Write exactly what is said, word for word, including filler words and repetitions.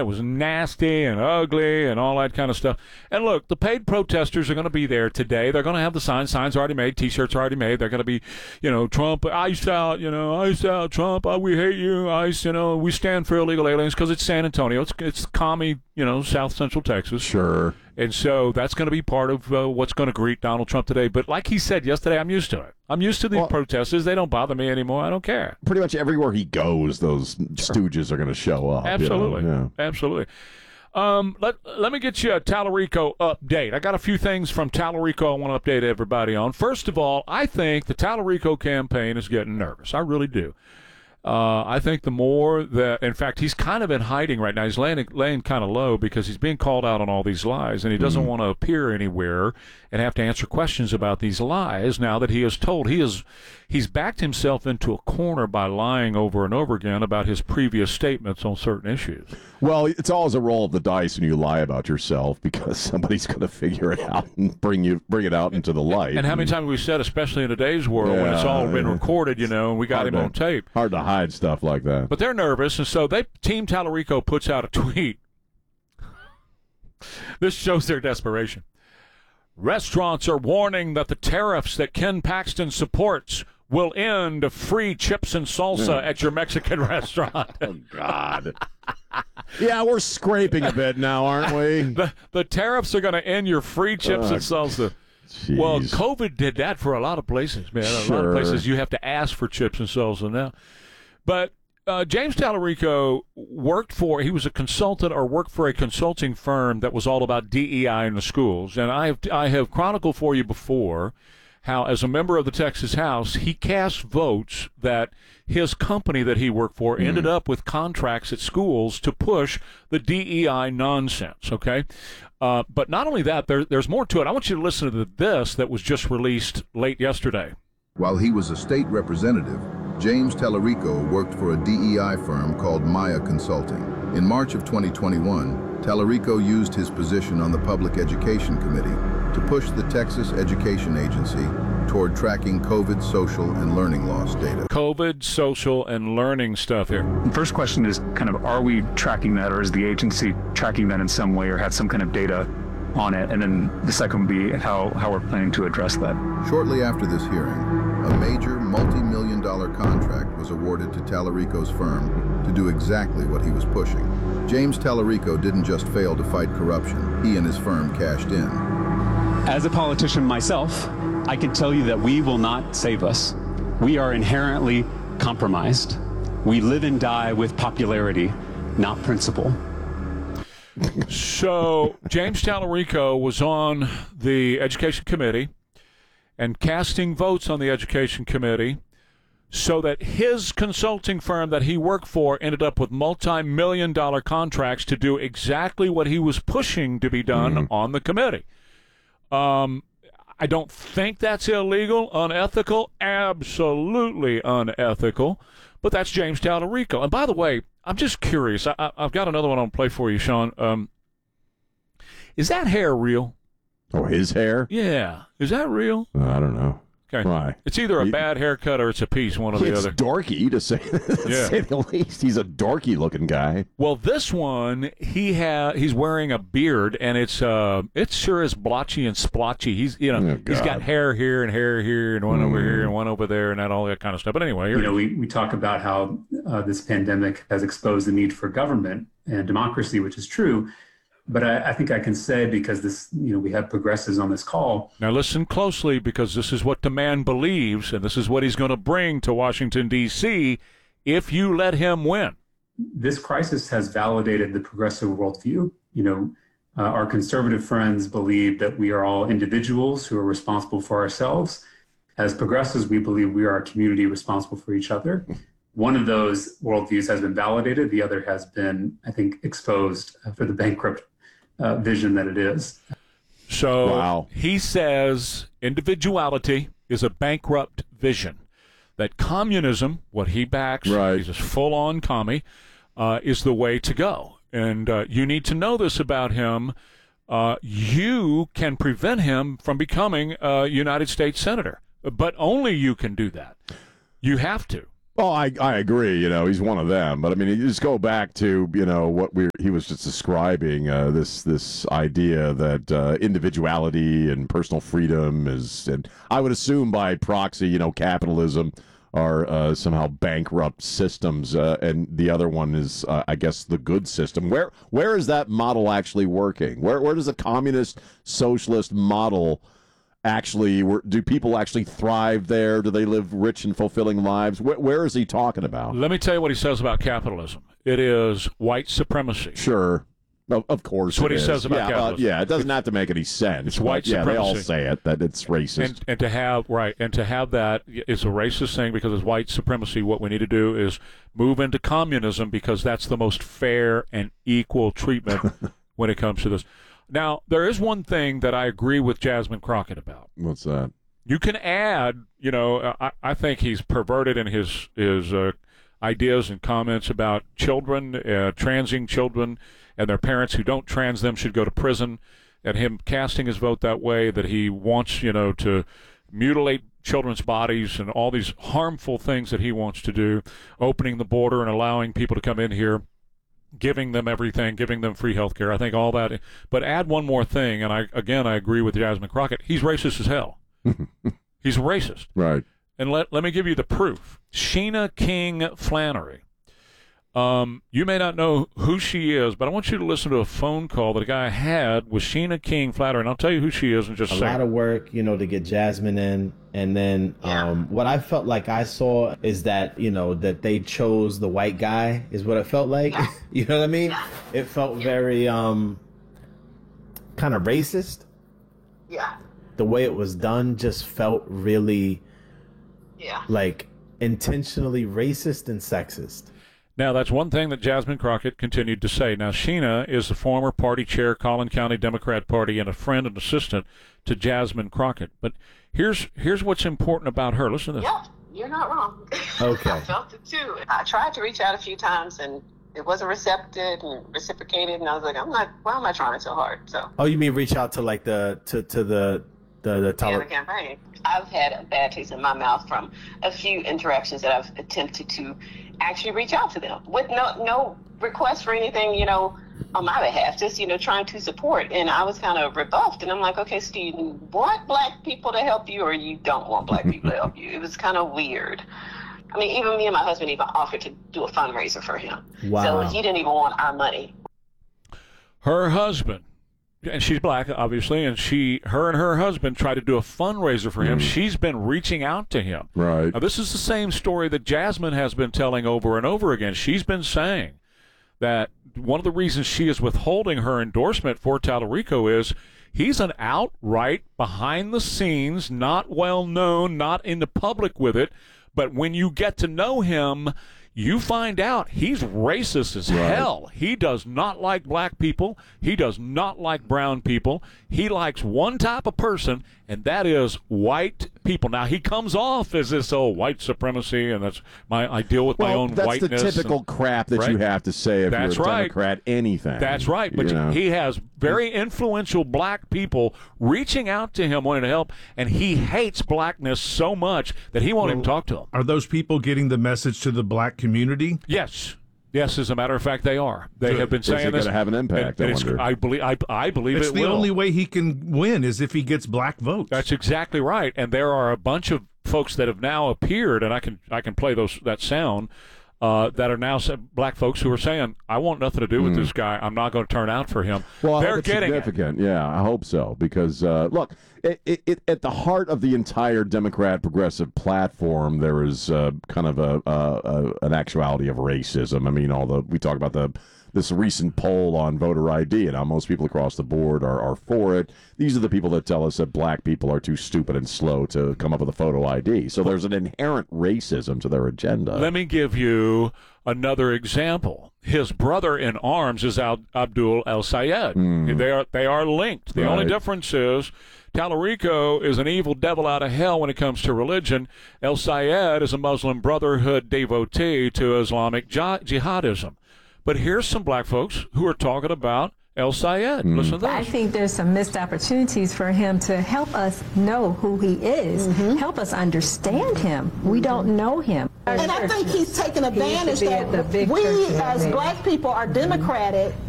It was nasty and ugly and all that kind of stuff. And look, the paid protesters are going to be there today. They're going to have the signs. Signs already made. T-shirts already made. They're going to be, you know, Trump, ICE out, you know, ICE out, Trump, oh, we hate you, ICE, you know, we stand for illegal aliens because it's San Antonio. It's, it's commie, you know, South Central Texas. Sure. And so that's going to be part of uh, what's going to greet Donald Trump today. But like he said yesterday, I'm used to it. I'm used to these well, protesters. They don't bother me anymore. I don't care. Pretty much everywhere he goes, those sure. stooges are going to show up. Absolutely. You know? Yeah. Absolutely. Um, let, let me get you a Tallarico update. I got a few things from Tallarico I want to update everybody on. First of all, I think the Tallarico campaign is getting nervous. I really do. Uh, I think the more that, in fact, he's kind of in hiding right now. He's laying, laying kind of low because he's being called out on all these lies, and he doesn't mm-hmm. want to appear anywhere and have to answer questions about these lies now that he is told. He is, he's backed himself into a corner by lying over and over again about his previous statements on certain issues. Well, it's always a roll of the dice when you lie about yourself because somebody's going to figure it out and bring you bring it out into the light. And how many times we said, especially in today's world, yeah, when it's all been recorded, you know, and we got him to, on tape. Hard to hide stuff like that. But they're nervous, and so they Team Tallarico puts out a tweet. This shows their desperation. Restaurants are warning that the tariffs that Ken Paxton supports will end free chips and salsa at your Mexican restaurant. Oh, God. Yeah, we're scraping a bit now, aren't we? The, the tariffs are going to end your free chips uh, and salsa. Geez. Well, COVID did that for a lot of places, man. A sure. lot of places you have to ask for chips and salsa now. But uh, James Tallarico worked for, he was a consultant or worked for a consulting firm that was all about D E I in the schools. And I have, I have chronicled for you before how, as a member of the Texas House, he cast votes that his company that he worked for mm. ended up with contracts at schools to push the D E I nonsense, okay? Uh, but not only that, there, there's more to it. I want you to listen to this that was just released late yesterday. While he was a state representative, James Tallarico worked for a D E I firm called Maya Consulting. In March of twenty twenty-one, Tallarico used his position on the Public Education Committee to push the Texas Education Agency toward tracking COVID social and learning loss data. COVID, social, and learning stuff here. The first question is kind of, are we tracking that, or is the agency tracking that in some way or have some kind of data on it? And then the second would be how, how we're planning to address that. Shortly after this hearing, a major multi-million dollar contract was awarded to Tallarico's firm to do exactly what he was pushing. James Tallarico didn't just fail to fight corruption, he and his firm cashed in. As a politician myself, I can tell you that we will not save us. We are inherently compromised. We live and die with popularity, not principle. So James Tallarico was on the Education Committee and casting votes on the Education Committee so that his consulting firm that he worked for ended up with multi-million dollar contracts to do exactly what he was pushing to be done mm-hmm. on the committee. Um, I don't think that's illegal, unethical, absolutely unethical, but that's James Tallarico. And by the way, I'm just curious. I, I, I've got another one I'll play for you, Sean. Um, is that hair real? Oh, his hair? Yeah. Is that real? Uh, I don't know. Okay. Why? It's either a he, bad haircut or it's a piece, one or the it's other. It's dorky, to say, to yeah. say the least. He's a dorky-looking guy. Well, this one, he ha- he's wearing a beard, and it's uh, it sure is blotchy and splotchy. He's you know oh, he's got hair here and hair here and one mm. over here and one over there and that all that kind of stuff. But anyway, here you know, we, we talk about how uh, this pandemic has exposed the need for government and democracy, which is true. But I, I think I can say, because this, you know, we have progressives on this call. Now listen closely, because this is what the man believes, and this is what he's going to bring to Washington, D C if you let him win. This crisis has validated the progressive worldview. You know, uh, our conservative friends believe that we are all individuals who are responsible for ourselves. As progressives, we believe we are a community responsible for each other. One of those worldviews has been validated. The other has been, I think, exposed for the bankrupt Uh, vision that it is. So wow. He says individuality is a bankrupt vision. That communism, what he backs, right. he's a full-on commie, uh, is the way to go. And uh, you need to know this about him. Uh, you can prevent him from becoming a United States Senator, but only you can do that. You have to. Oh, I, I agree. You know, he's one of them. But I mean, you just go back to, you know, what we he was just describing, uh, this this idea that uh, individuality and personal freedom is, and I would assume by proxy, you know, capitalism are uh, somehow bankrupt systems, uh, and the other one is, uh, I guess, the good system. Where where is that model actually working? Where where does a communist socialist model actually, do people actually thrive there? Do they live rich and fulfilling lives? Where, where is he talking about? Let me tell you what he says about capitalism. It is white supremacy. Sure. Of, of course. That's what he is. says about yeah, capitalism. Uh, yeah, it doesn't have to make any sense. It's white yeah, supremacy. They all say it, that it's racist. And, and to have, right, and to have that is a racist thing because it's white supremacy. What we need to do is move into communism because that's the most fair and equal treatment when it comes to this. Now, there is one thing that I agree with Jasmine Crockett about. What's that? You can add, you know, I, I think he's perverted in his, his uh, ideas and comments about children, uh, transing children, and their parents who don't trans them should go to prison, and him casting his vote that way, that he wants, you know, to mutilate children's bodies and all these harmful things that he wants to do, opening the border and allowing people to come in here, giving them everything, giving them free health care. I think all that. But add one more thing, and I again, I agree with Jasmine Crockett. He's racist as hell. He's a racist. Right. And let, let me give you the proof. Sheena King Flannery. Um, you may not know who she is, but I want you to listen to a phone call that a guy had with Sheena King Flannery, and I'll tell you who she is in just a, a second. A lot of work, you know, to get Jasmine in. And then um, what I felt like I saw is that, you know, that they chose the white guy is what it felt like. Yeah. You know what I mean? Yeah. It felt very um, kind of racist. Yeah. The way it was done just felt really yeah. like intentionally racist and sexist. Now, that's one thing that Jasmine Crockett continued to say. Now, Sheena is the former party chair, Collin County Democrat Party, and a friend and assistant to Jasmine Crockett. But here's here's what's important about her. Listen to this. Yep, you're not wrong. Okay. I felt it too. I tried to reach out a few times, and it wasn't recepted and reciprocated, and I was like, I'm not, why am I trying so hard? So. Oh, you mean reach out to like the, to, to the, the, the, yeah, the campaign. I've had a bad taste in my mouth from a few interactions that I've attempted to actually reach out to them with no no request for anything, you know, on my behalf, just, you know, trying to support. And I was kind of rebuffed, and I'm like, okay, Steve, you want black people to help you or you don't want black people to help you? It was kind of weird. I mean, even me and my husband even offered to do a fundraiser for him. Wow. So he didn't even want our money. Her husband, and she's black, obviously, and she, her and her husband tried to do a fundraiser for him. Mm. She's been reaching out to him. Right. Now, this is the same story that Jasmine has been telling over and over again. She's been saying that one of the reasons she is withholding her endorsement for Tallarico is he's an outright, behind-the-scenes, not well-known, not in the public with it, but when you get to know him, you find out he's racist as right. hell. He does not like black people. He does not like brown people. He likes one type of person, and that is white people. Now, he comes off as this, oh, white supremacy, and that's my, I deal with well, my own that's whiteness. That's the typical and, crap that right? you have to say if that's you're a right. Democrat, anything. That's right. But you know? he has very influential black people reaching out to him wanting to help, and he hates blackness so much that he won't well, even talk to them. Are those people getting the message to the black community? Yes. Yes, as a matter of fact, they are. They Good. have been saying Is it this. going to have an impact? And, I, and it's, wonder. I believe. I, I believe it's it the will. only way he can win is if he gets black votes. That's exactly right. And there are a bunch of folks that have now appeared, and I can I can play those that sound. Uh, that are now black folks who are saying, I want nothing to do with mm. this guy. I'm not going to turn out for him. Well, I They're hope it's getting significant. It. Yeah, I hope so. Because, uh, look, it, it, it, at the heart of the entire Democrat progressive platform, there is uh, kind of a, a, a an actuality of racism. I mean, all the we talk about the this recent poll on voter I D and how most people across the board are, are for it. These are the people that tell us that black people are too stupid and slow to come up with a photo I D. So there's an inherent racism to their agenda. Let me give you another example. His brother in arms is Al- Abdul El Sayed. Mm. They are they are linked. The right. only difference is Tallarico is an evil devil out of hell when it comes to religion. El Sayed is a Muslim Brotherhood devotee to Islamic jihadism. But here's some black folks who are talking about El Sayed. Mm. Listen to this. I think there's some missed opportunities for him to help us know who he is, mm-hmm. help us understand him. We don't know him. And I think he's taking advantage that we as black people are democratic